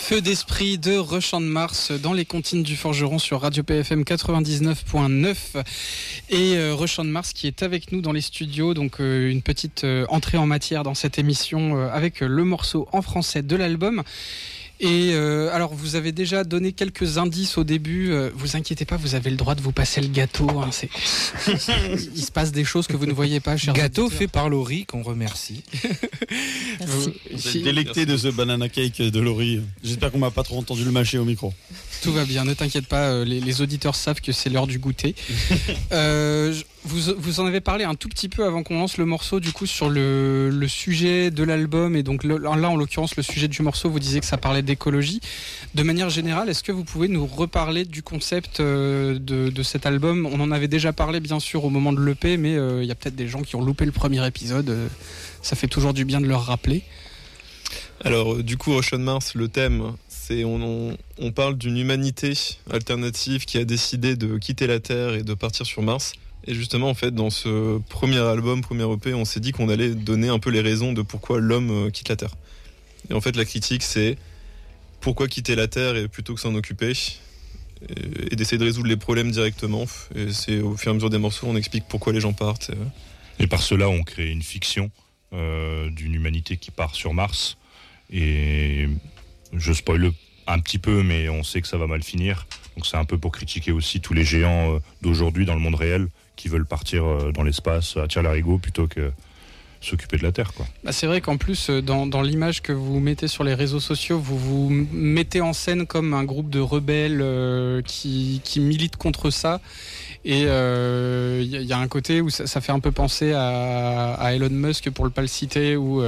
Feu d'esprit de Rechant de Mars dans les comptines du Forgeron sur Radio PFM 99.9 et Rechant de Mars qui est avec nous dans les studios, donc une petite entrée en matière dans cette émission avec le morceau en français de l'album. Et alors vous avez déjà donné quelques indices au début, vous inquiétez pas, vous avez le droit de vous passer le gâteau, hein, il se passe des choses que vous ne voyez pas, chers gâteau auditeurs. fait par Laurie, qu'on remercie. Vous êtes délecté de ce banana cake de Laurie. J'espère qu'on m'a pas trop entendu le mâcher au micro. Tout va bien, ne t'inquiète pas, les auditeurs savent que c'est l'heure du goûter. Vous en avez parlé un tout petit peu avant qu'on lance le morceau, du coup, sur le sujet de l'album. Et donc là, en l'occurrence, le sujet du morceau, vous disiez que ça parlait d'écologie. De manière générale, est-ce que vous pouvez nous reparler du concept de cet album ? On en avait déjà parlé, bien sûr, au moment de l'EP, mais il y a peut-être des gens qui ont loupé le premier épisode. Ça fait toujours du bien de leur rappeler. Alors, du coup, Rechant de Mars, le thème, c'est on parle d'une humanité alternative qui a décidé de quitter la Terre et de partir sur Mars. Et justement, en fait, dans ce premier album, premier EP, on s'est dit qu'on allait donner un peu les raisons de pourquoi l'homme quitte la Terre. Et en fait, la critique, c'est pourquoi quitter la Terre et plutôt que s'en occuper et d'essayer de résoudre les problèmes directement. Et c'est au fur et à mesure des morceaux, on explique pourquoi les gens partent. Et par cela, on crée une fiction d'une humanité qui part sur Mars. Et je spoil un petit peu, mais on sait que ça va mal finir. Donc c'est un peu pour critiquer aussi tous les géants d'aujourd'hui dans le monde réel qui veulent partir dans l'espace à tire-larigot plutôt que s'occuper de la Terre, quoi. Bah c'est vrai qu'en plus, dans l'image que vous mettez sur les réseaux sociaux, vous mettez en scène comme un groupe de rebelles qui militent contre ça. Et il y a un côté où ça fait un peu penser à Elon Musk, pour ne pas le citer, ou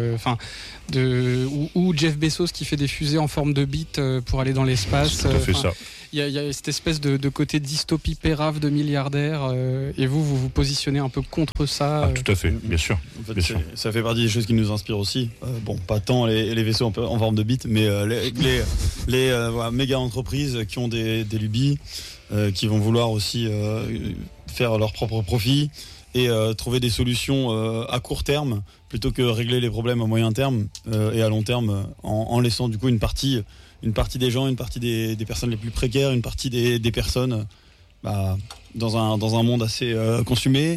Jeff Bezos qui fait des fusées en forme de bite pour aller dans l'espace. C'est tout à fait ça. Il y a cette espèce de côté dystopie pérave de milliardaires, et vous positionnez un peu contre ça. Tout à fait, bien sûr. En fait, bien sûr. ça fait partie des choses qui nous inspirent aussi. Bon, pas tant les vaisseaux en forme de bite, mais les méga entreprises qui ont des lubies, qui vont vouloir aussi faire leur propre profit et trouver des solutions à court terme plutôt que régler les problèmes à moyen terme et à long terme, en laissant du coup une partie des gens, une partie des personnes les plus précaires, une partie des personnes dans un monde assez consumé.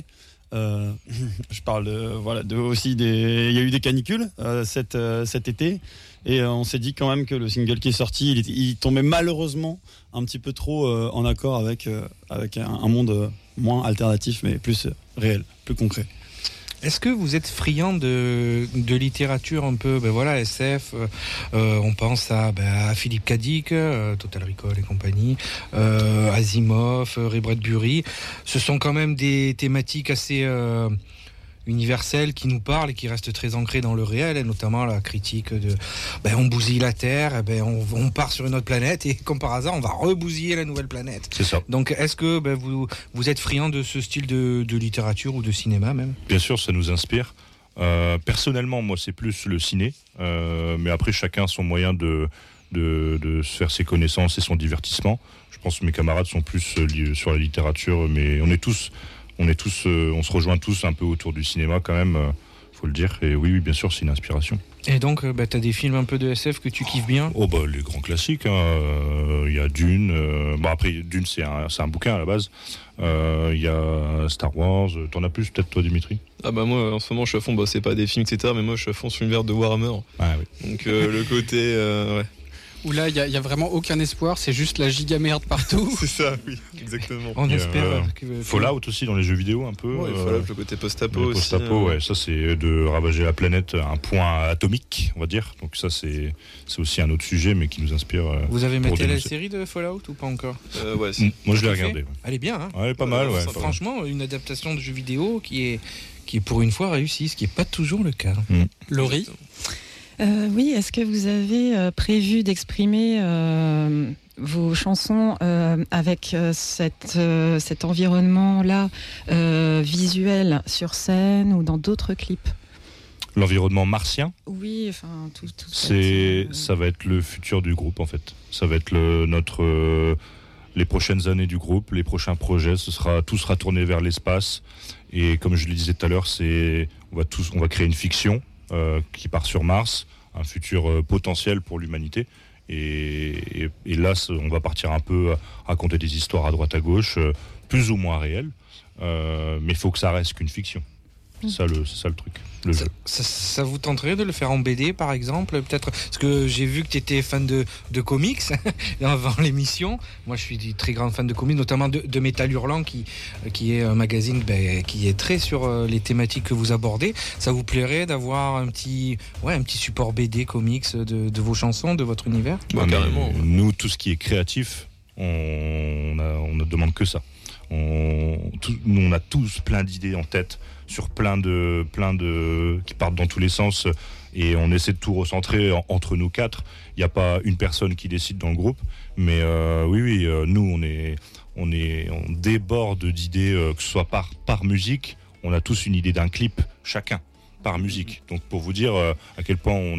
Je parle aussi il y a eu des canicules cet été, et on s'est dit quand même que le single qui est sorti, il tombait malheureusement un petit peu trop en accord avec un monde moins alternatif mais plus réel, plus concret. Est-ce que vous êtes friand de littérature un peu, SF, on pense à Philippe K. Dick, Total Recall et compagnie, Asimov, Ray Bradbury. Ce sont quand même des thématiques assez universelles qui nous parlent et qui restent très ancrées dans le réel, et notamment la critique de on bousille la Terre, on part sur une autre planète et comme par hasard on va rebousiller la nouvelle planète. C'est ça. Donc est-ce que vous êtes friand de ce style de littérature ou de cinéma même ? Bien sûr, ça nous inspire. Personnellement, moi, c'est plus le ciné, mais après, chacun a son moyen de se faire ses connaissances et son divertissement. Je pense que mes camarades sont plus sur la littérature, mais on se rejoint tous un peu autour du cinéma quand même, faut le dire. Et oui, bien sûr, c'est une inspiration. Et donc, t'as des films un peu de SF que tu kiffes bien ? Les grands classiques. Il y a Dune. Après, Dune, c'est un bouquin à la base. Il y a Star Wars. T'en as plus peut-être toi, Dimitri ? Moi, en ce moment, je suis à fond. C'est pas des films, etc. Mais moi, je suis à fond sur l'univers de Warhammer. Ah oui. Donc le côté, ouais. Où là, il y a vraiment aucun espoir, c'est juste la giga merde partout. C'est ça, oui, exactement. On espère Fallout aussi dans les jeux vidéo un peu. Ouais, Fallout, le côté post-apo aussi. Post-apo, ouais, ça c'est de ravager la planète à un point atomique, on va dire. Donc ça c'est aussi un autre sujet, mais qui nous inspire. Vous avez maté la série de Fallout ou pas encore ? Ouais. Moi je l'ai regardée. Ouais. Elle est bien, hein ? Ouais, elle est pas mal, ouais. Franchement, une adaptation de jeu vidéo qui est pour une fois réussie, ce qui n'est pas toujours le cas. Laurie ? Oui, est-ce que vous avez prévu d'exprimer vos chansons avec cet environnement-là visuel sur scène ou dans d'autres clips ? L'environnement martien ? Oui, enfin tout ça va être le futur du groupe en fait. Ça va être les prochaines années du groupe, les prochains projets, tout sera tourné vers l'espace. Et comme je le disais tout à l'heure, on va créer une fiction qui part sur Mars, un futur potentiel pour l'humanité. Et là, on va partir un peu raconter des histoires à droite à gauche, plus ou moins réelles, mais il faut que ça reste qu'une fiction. C'est ça le truc, le jeu. Ça vous tenterait de le faire en BD, par exemple, peut-être? Parce que j'ai vu que tu étais fan de comics avant l'émission. Moi, je suis très grand fan de comics, notamment de Métal Hurlant, qui est un magazine qui est très sur les thématiques que vous abordez. Ça vous plairait d'avoir un petit support BD, comics de vos chansons, de votre univers? Carrément. Nous, tout ce qui est créatif, on ne demande que ça. Nous, on a tous plein d'idées en tête sur plein de qui partent dans tous les sens, et on essaie de tout recentrer entre nous quatre. Il n'y a pas une personne qui décide dans le groupe, mais nous on déborde d'idées, que ce soit par musique. On a tous une idée d'un clip chacun par musique. Donc pour vous dire à quel point on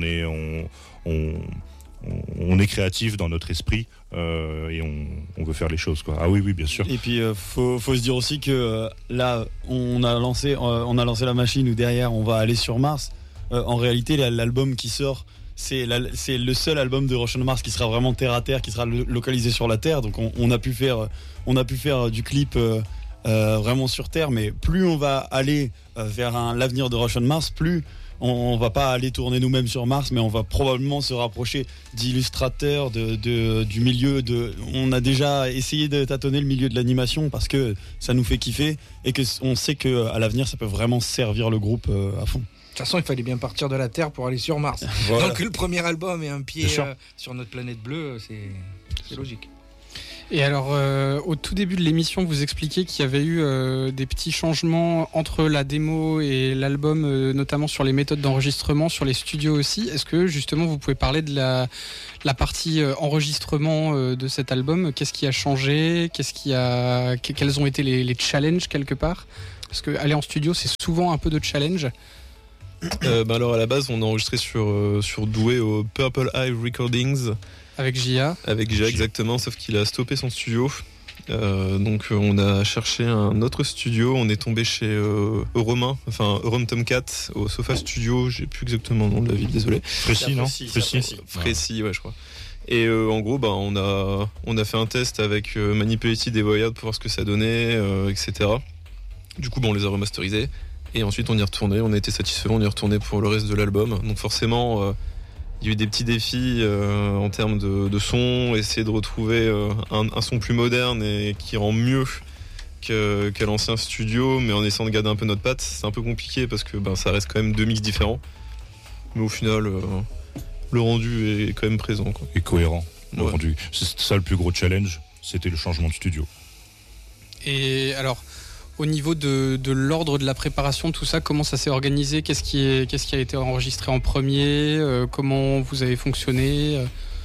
est créatif dans notre esprit, et on veut faire les choses, quoi. Ah oui, bien sûr. Et puis faut se dire aussi que là on a lancé la machine où derrière on va aller sur Mars. En réalité, l'album qui sort, c'est le seul album de Rush on Mars qui sera vraiment terre à terre, qui sera localisé sur la Terre. Donc on a pu faire du clip vraiment sur Terre. Mais plus on va aller vers l'avenir de Rush on Mars, plus on va pas aller tourner nous-mêmes sur Mars, mais on va probablement se rapprocher d'illustrateurs du milieu on a déjà essayé de tâtonner le milieu de l'animation parce que ça nous fait kiffer et que on sait que à l'avenir ça peut vraiment servir le groupe à fond. De toute façon, il fallait bien partir de la Terre pour aller sur Mars. Voilà. Donc le premier album et un pied sur notre planète bleue, c'est logique. Et alors, au tout début de l'émission, vous expliquiez qu'il y avait eu des petits changements entre la démo et l'album, notamment sur les méthodes d'enregistrement, sur les studios aussi. Est-ce que justement vous pouvez parler de la partie enregistrement de cet album? Qu'est-ce qui a changé? Quels ont été les challenges quelque part? Parce que aller en studio, c'est souvent un peu de challenge. Alors à la base, on a enregistré sur Douai au Purple Eye Recordings. Avec J.A. Exactement, sauf qu'il a stoppé son studio. Donc on a cherché un autre studio, on est tombé chez Romain Tomcat, au Sofa Studio, j'ai plus exactement le nom de la ville, désolé. Frécy, non? Frécy, ouais, je crois. Et en gros, on a fait un test avec Manipulated et Voyard pour voir ce que ça donnait, etc. Du coup, on les a remasterisés. Et ensuite, on y est retourné, on a été satisfait, on y est retourné pour le reste de l'album. Donc forcément... il y a eu des petits défis en termes de son, essayer de retrouver un son plus moderne et qui rend mieux qu'à l'ancien studio, mais en essayant de garder un peu notre patte. C'est un peu compliqué parce que ça reste quand même deux mix différents. Mais au final, le rendu est quand même présent, quoi. Et cohérent. Le Ouais. rendu. C'est ça le plus gros challenge, c'était le changement de studio. Et alors, au niveau de l'ordre de la préparation, tout ça, comment ça s'est organisé? Qu'est-ce qui a été enregistré en premier? Comment vous avez fonctionné?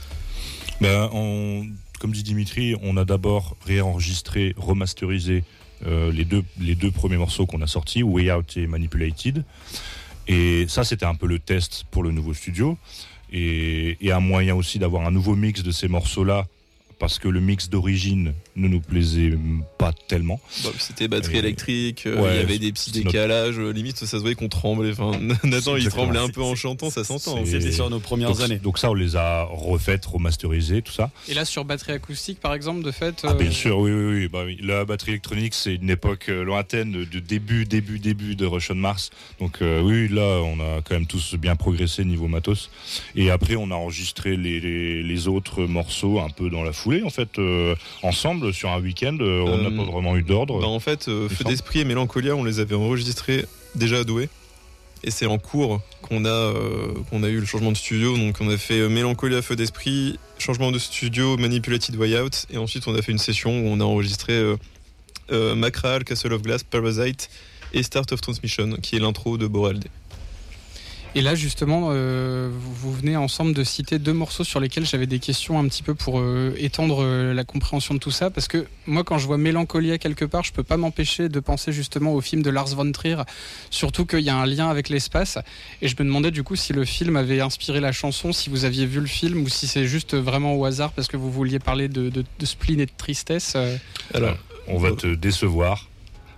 Comme dit Dimitri, on a d'abord réenregistré, remasterisé les deux premiers morceaux qu'on a sortis, Way Out et Manipulated. Et ça, c'était un peu le test pour le nouveau studio. Et un moyen aussi d'avoir un nouveau mix de ces morceaux-là, parce que le mix d'origine ne nous plaisait pas tellement. C'était batterie électrique, il ouais, y avait des petits décalages, limite ça se voyait qu'on tremblait. Enfin, Nathan il tremblait un peu en chantant, ça s'entend. C'était sur nos premières années. Donc ça, on les a refaites, remasterisées, tout ça. Et là, sur batterie acoustique, par exemple, de fait... Bien sûr, oui. La batterie électronique, c'est une époque lointaine de début de Rush on Mars. Donc oui, là, on a quand même tous bien progressé niveau matos. Et après, on a enregistré les autres morceaux un peu dans la foulée, en fait, ensemble, sur un week-end. On n'a pas vraiment eu d'ordre. En fait, Feu d'Esprit et Mélancolia, on les avait enregistrés déjà à Douai. Et c'est en cours qu'on a eu le changement de studio. Donc on a fait Mélancolia, Feu d'Esprit, changement de studio, Manipulated Way Out. Et ensuite on a fait une session où on a enregistré Macral, Castle of Glass, Parasite et Start of Transmission, qui est l'intro de Boraldé. Et là, justement, vous venez ensemble de citer deux morceaux sur lesquels j'avais des questions un petit peu pour étendre la compréhension de tout ça. Parce que moi, quand je vois Mélancolia quelque part, je peux pas m'empêcher de penser justement au film de Lars von Trier. Surtout qu'il y a un lien avec l'espace. Et je me demandais du coup si le film avait inspiré la chanson, si vous aviez vu le film ou si c'est juste vraiment au hasard parce que vous vouliez parler de spleen et de tristesse. Alors, on va te décevoir.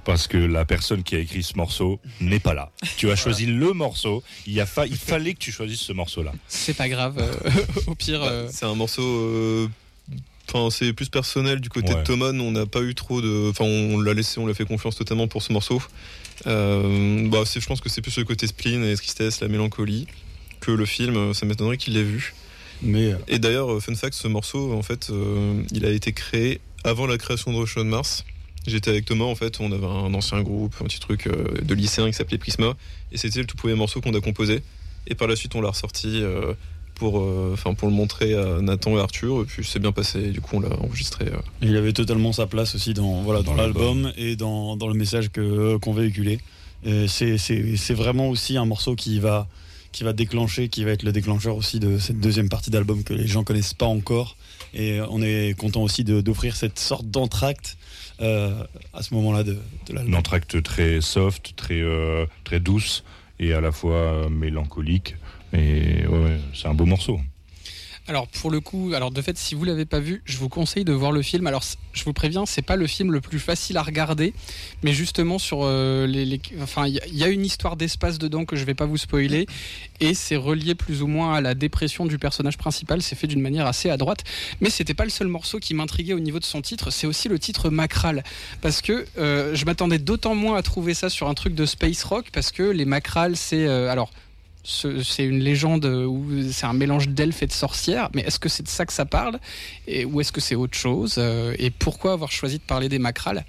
parce que la personne qui a écrit ce morceau n'est pas là. Tu as choisi le morceau, il fallait que tu choisisses ce morceau-là. C'est pas grave, au pire... C'est un morceau... Enfin, c'est plus personnel du côté de Thomas. On n'a pas eu trop de... Enfin, on l'a laissé, on l'a fait confiance totalement pour ce morceau. Je pense que c'est plus le côté spleen et tristesse, la mélancolie, que le film. Ça m'étonnerait qu'il l'ait vu. Et d'ailleurs, fun fact, ce morceau, en fait, il a été créé avant la création de Rush on Mars. J'étais avec Thomas, en fait, on avait un ancien groupe, un petit truc de lycéen qui s'appelait Prisma, et c'était le tout premier morceau qu'on a composé. Et par la suite, on l'a ressorti pour le montrer à Nathan et Arthur, et puis c'est bien passé, et du coup on l'a enregistré. Il avait totalement sa place aussi dans l'album et dans le message qu'on véhiculait. C'est vraiment aussi un morceau qui va déclencher, qui va être le déclencheur aussi de cette deuxième partie d'album que les gens connaissent pas encore. Et on est content aussi d'offrir cette sorte d'entracte à ce moment-là de l'album. Une entracte très soft, très douce et à la fois mélancolique. Et c'est un beau morceau. Alors pour le coup, de fait, si vous l'avez pas vu, je vous conseille de voir le film. Alors je vous préviens, c'est pas le film le plus facile à regarder, mais justement sur il y a une histoire d'espace dedans que je vais pas vous spoiler, et c'est relié plus ou moins à la dépression du personnage principal. C'est fait d'une manière assez à droite, mais c'était pas le seul morceau qui m'intriguait au niveau de son titre. C'est aussi le titre Macral, parce que je m'attendais d'autant moins à trouver ça sur un truc de space rock, parce que les Macral, c'est c'est une légende où c'est un mélange d'elfes et de sorcières, mais est-ce que c'est de ça que ça parle, ou est-ce que c'est autre chose, et pourquoi avoir choisi de parler des Macral?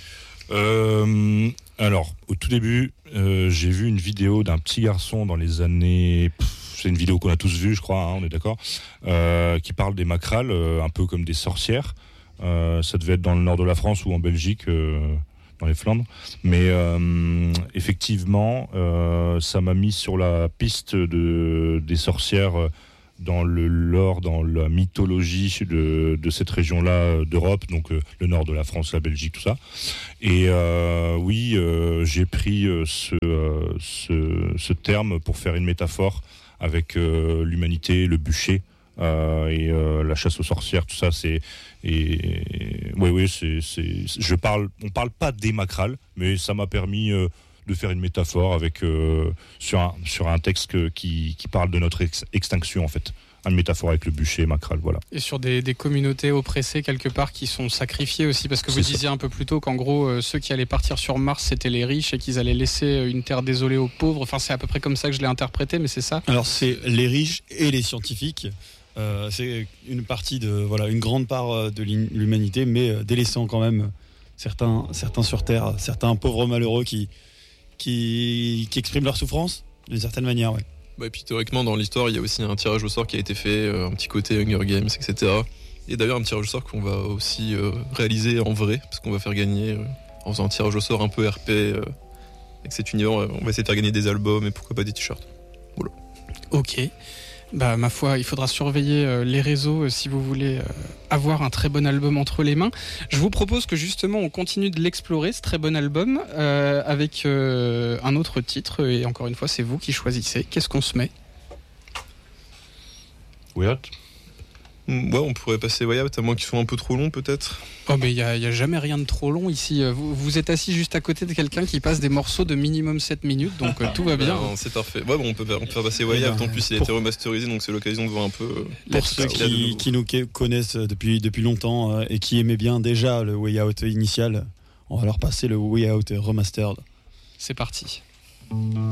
Alors, au tout début, j'ai vu une vidéo d'un petit garçon dans les années... c'est une vidéo qu'on a tous vue, je crois, on est d'accord, qui parle des Macral, un peu comme des sorcières. Ça devait être dans le nord de la France ou en Belgique, dans les Flandres, mais effectivement ça m'a mis sur la piste des sorcières dans le lore, dans la mythologie de cette région-là d'Europe, donc le nord de la France, la Belgique, tout ça. Et j'ai pris ce terme pour faire une métaphore avec l'humanité, le bûcher, et la chasse aux sorcières, tout ça, on parle pas des Macral, mais ça m'a permis de faire une métaphore avec sur un texte qui parle de notre extinction, en fait. Une métaphore avec le bûcher Macral, voilà. Et sur des communautés oppressées quelque part qui sont sacrifiées aussi, parce que vous disiez un peu plus tôt qu'en gros ceux qui allaient partir sur Mars c'était les riches et qu'ils allaient laisser une terre désolée aux pauvres. Enfin, c'est à peu près comme ça que je l'ai interprété, mais c'est ça. Alors c'est les riches et les scientifiques. C'est une partie une grande part de l'humanité, mais délaissant quand même certains sur Terre, certains pauvres malheureux qui expriment leur souffrance d'une certaine manière, ouais. Et puis théoriquement dans l'histoire il y a aussi un tirage au sort qui a été fait, un petit côté Hunger Games, etc. Et d'ailleurs un tirage au sort qu'on va aussi réaliser en vrai, parce qu'on va faire gagner en faisant un tirage au sort un peu RP avec cet univers, on va essayer de faire gagner des albums et pourquoi pas des t-shirts. Voilà. Ok. Ma foi, il faudra surveiller les réseaux si vous voulez avoir un très bon album entre les mains. Je vous propose que justement on continue de l'explorer, ce très bon album, avec un autre titre. Et encore une fois, c'est vous qui choisissez. Qu'est-ce qu'on se met ? Way Out ? Ouais, on pourrait passer Way Out, à moins qu'ils soient un peu trop longs peut-être. Oh, mais il y a jamais rien de trop long ici. Vous êtes assis juste à côté de quelqu'un qui passe des morceaux de minimum 7 minutes, donc tout va bien. Non, c'est parfait. Ouais, on peut faire passer Way Out. En plus, il a été remasterisé, donc c'est l'occasion de voir un peu. Pour ceux qui nous connaissent depuis longtemps et qui aimaient bien déjà le Way Out initial, on va leur passer le Way Out remastered. C'est parti.